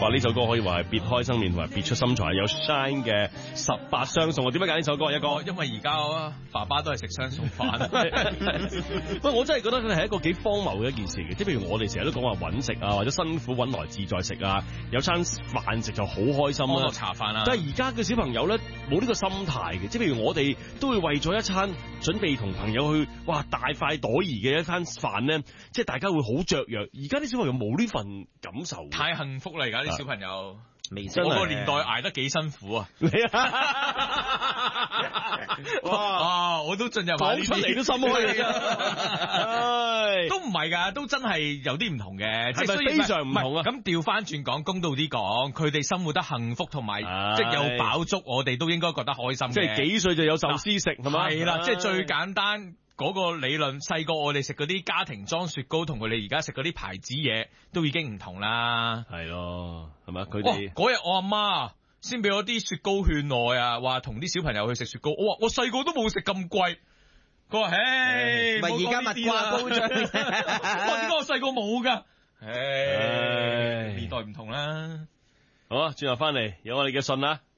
話呢首歌可以話係別開生面同埋別出心裁，有 Shine 嘅18相送。我點解揀呢首歌？一個因為而家爸爸都係食雙餸飯。 不過我真係覺得佢係一個幾荒謬嘅一件事嘅，即係譬如我哋成日都講話揾食啊，或者辛苦揾來自在食啊，有餐飯食就好開心啦， 茶飯啊。 但係而家嘅小朋友咧冇呢個心態嘅，即係譬如我哋都會為咗一餐準備同朋友去哇大快朵頤嘅一餐飯咧，即係大家會好雀躍。而家啲小朋友冇呢份感受， 太幸福啦！而家啲小朋友。 我個年代捱得幾辛苦啊！哇！我都進入講出嚟都心開啊！ 都唔係㗎，都真係有啲唔同嘅， 即係非常唔同啊！ 咁調翻轉講，公道啲講，佢哋生活得幸福同埋即係有飽足，我哋都應該覺得開心嘅。 即係幾歲就有壽司食係嘛？ 係啦，即係最簡單。嗰個理論，細個我哋食嗰啲家庭裝雪糕，同佢哋而家食嗰啲牌子嘢，都已經唔同啦。 係咯，係咪？佢哋嗰日我阿媽先俾我啲雪糕券我啊，話同啲小朋友去食雪糕。我話我細個都冇食咁貴。佢話：唉， 咪而家物價高漲。 我點解我細個冇㗎？唉，年代唔同啦。 好啊，轉頭翻嚟有我哋嘅信啦。